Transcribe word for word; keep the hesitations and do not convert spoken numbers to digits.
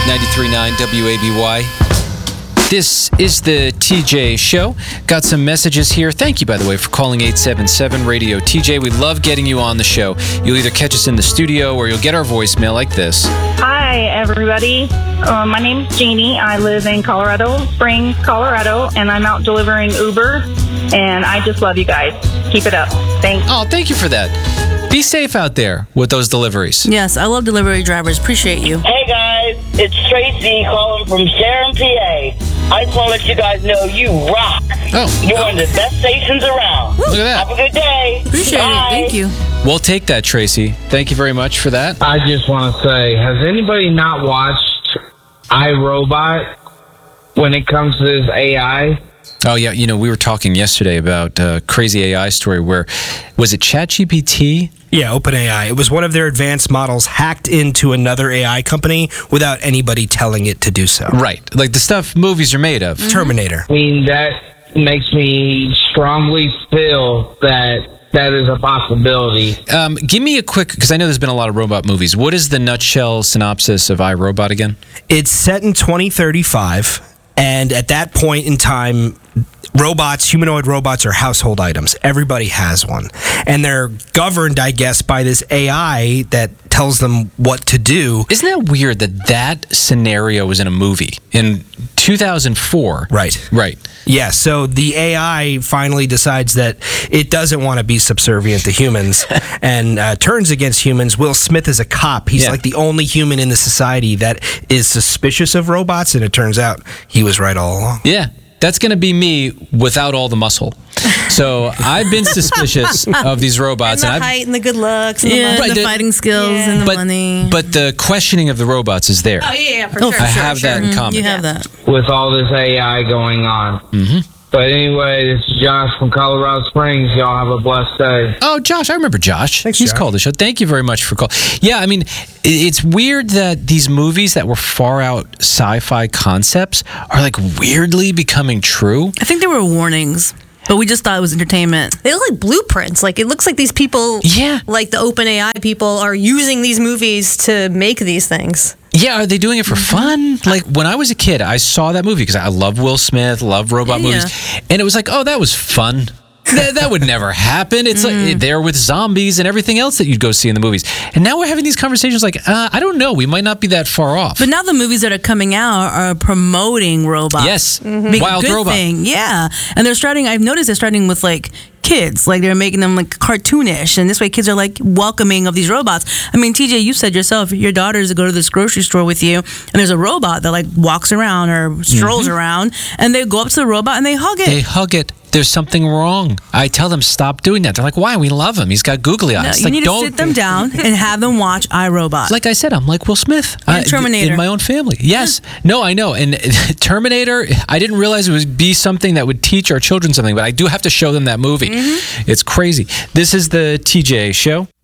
ninety-three point nine W A B Y. This is the T J Show. Got some messages here. Thank you, by the way, for calling eight seven seven radio T J. We love getting you on the show. You'll either catch us in the studio or you'll get our voicemail like this. Hi, everybody. Uh, my name's Jeannie. I live in Colorado Springs, Colorado, and I'm out delivering Uber. And I just love you guys. Keep it up. Thanks. Oh, thank you for that. Be safe out there with those deliveries. Yes, I love delivery drivers. Appreciate you. Hey, guys. It's Tracy calling from Sharon, P A. I just want to let you guys know you rock. Oh. You're one of the best stations around. Look at that. Have a good day. Appreciate Bye. it. Thank you. We'll take that, Tracy. Thank you very much for that. I just want to say, has anybody not watched iRobot when it comes to this A I? Oh, yeah. You know, we were talking yesterday about a crazy A I story where, was it ChatGPT? Yeah, OpenAI. It was one of their advanced models hacked into another A I company without anybody telling it to do so. Right. Like the stuff movies are made of. Terminator. I mean, that makes me strongly feel that that is a possibility. Um, give me a quick, because I know there's been a lot of robot movies. What is the nutshell synopsis of iRobot again? It's set in twenty thirty-five, and at that point in time, robots, humanoid robots, are household items. Everybody has one. And they're governed, I guess, by this A I that tells them what to do. Isn't that weird that that scenario was in a movie in two thousand four? Right. Right. Yeah, so the A I finally decides that it doesn't want to be subservient to humans and uh, turns against humans. Will Smith is a cop. He's Yeah. like the only human in the society that is suspicious of robots, and it turns out he was right all along. Yeah. That's going to be me without all the muscle. So I've been suspicious of these robots. And the I've, height and the good looks. And Yeah, the Right, the the- fighting skills Yeah. and the but, money. but the questioning of the robots is there. Oh, yeah, yeah, for Oh, sure. for I sure, have sure. that in common. You have that. With all this A I going on. Mm-hmm. But anyway, this is Josh from Colorado Springs. Y'all have a blessed day. Oh, Josh, I remember Josh. Thanks, He's Josh. called the show. Thank you very much for calling. Yeah, I mean, i- it's weird that these movies that were far out sci-fi concepts are like weirdly becoming true. I think there were warnings, but we just thought it was entertainment. They look like blueprints. Like, it looks like these people, Yeah. like the OpenAI people, are using these movies to make these things. Yeah, are they doing it for fun? Like when I was a kid, I saw that movie because I love Will Smith, love robot Yeah. movies, and it was like, oh, that was fun. that, that would never happen. It's like there with zombies and everything else that you'd go see in the movies. And now we're having these conversations like, uh, I don't know, we might not be that far off. But now the movies that are coming out are promoting robots. Yes, Big- Wild good Robot. thing. Yeah. And they're starting, I've noticed they're starting with like kids. Like they're making them like cartoonish. And this way kids are like welcoming of these robots. I mean, T J, you said yourself, your daughters go to this grocery store with you and there's a robot that like walks around or strolls around and they go up to the robot and they hug it. They hug it. There's something wrong. I tell them, stop doing that. They're like, why? We love him. He's got googly No, eyes. you like, need to don't. sit them down and have them watch iRobot. Like I said, I'm like Will Smith. And uh, Terminator. In my own family. Yes. No, I know. And Terminator, I didn't realize it would be something that would teach our children something, but I do have to show them that movie. It's crazy. This is the T J Show.